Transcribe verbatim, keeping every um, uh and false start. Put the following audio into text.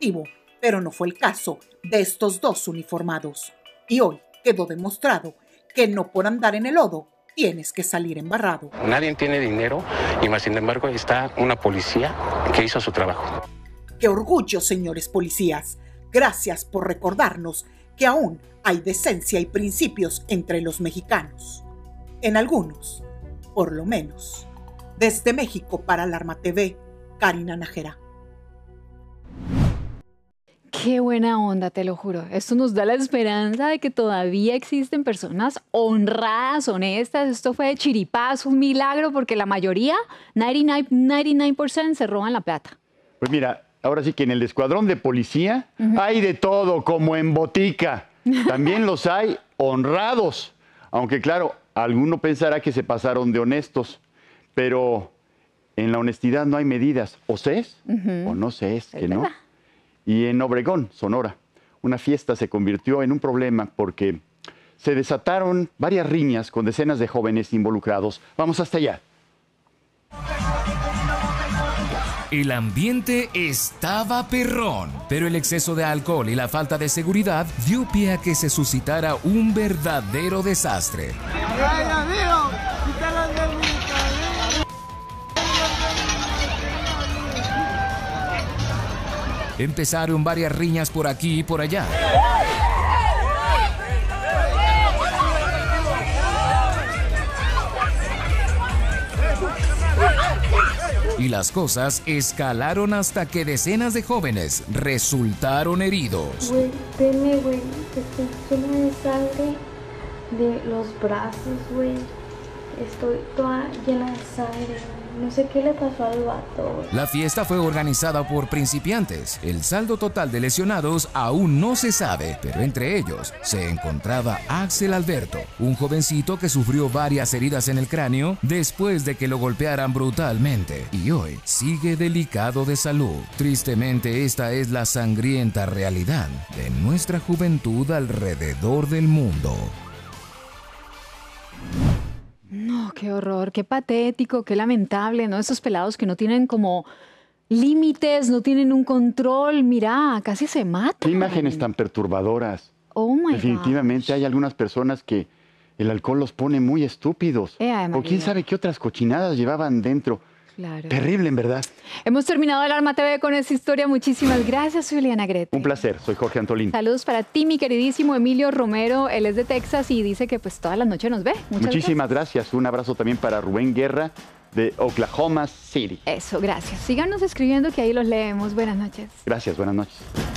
deportivo, pero no fue el caso de estos dos uniformados. Y hoy quedó demostrado que no por andar en el lodo tienes que salir embarrado. Nadie tiene dinero y más sin embargo está una policía que hizo su trabajo. ¡Qué orgullo, señores policías! Gracias por recordarnos que aún hay decencia y principios entre los mexicanos. En algunos, por lo menos. Desde México para Alarma T V, Karina Nájera. Qué buena onda, te lo juro. Esto nos da la esperanza de que todavía existen personas honradas, honestas. Esto fue de chiripazo, un milagro, porque la mayoría, noventa y nueve, noventa y nueve por ciento, se roban la plata. Pues mira, ahora sí que en el escuadrón de policía uh-huh. hay de todo, como en botica. También los hay honrados. Aunque claro, alguno pensará que se pasaron de honestos. Pero en la honestidad no hay medidas. O se es uh-huh. o no se es, que no. Y en Obregón, Sonora, una fiesta se convirtió en un problema porque se desataron varias riñas con decenas de jóvenes involucrados. Vamos hasta allá. El ambiente estaba perrón, pero el exceso de alcohol y la falta de seguridad dio pie a que se suscitara un verdadero desastre. Empezaron varias riñas por aquí y por allá. Y las cosas escalaron hasta que decenas de jóvenes resultaron heridos. Güey, veme, güey, estoy llena de sangre de los brazos, güey. Estoy toda llena de sangre. No sé qué le pasó al vato. La fiesta fue organizada por principiantes. El saldo total de lesionados aún no se sabe, pero entre ellos se encontraba Axel Alberto, un jovencito que sufrió varias heridas en el cráneo después de que lo golpearan brutalmente y hoy sigue delicado de salud. Tristemente, esta es la sangrienta realidad de nuestra juventud alrededor del mundo. No, qué horror, qué patético, qué lamentable, ¿no? Esos pelados que no tienen como límites, no tienen un control, mira, casi se matan. Qué imágenes tan perturbadoras. Oh my Definitivamente gosh. Hay algunas personas que el alcohol los pone muy estúpidos. Eh, o quién sabe qué otras cochinadas llevaban dentro. Claro. Terrible, en verdad. Hemos terminado Alarma T V con esta historia. Muchísimas gracias, Juliana Grete. Un placer, soy Jorge Antolín. Saludos para ti, mi queridísimo Emilio Romero. Él es de Texas y dice que pues toda la noche nos ve. Muchas Muchísimas gracias. gracias. Un abrazo también para Rubén Guerra de Oklahoma City. Eso, gracias. Síganos escribiendo que ahí los leemos. Buenas noches. Gracias, buenas noches.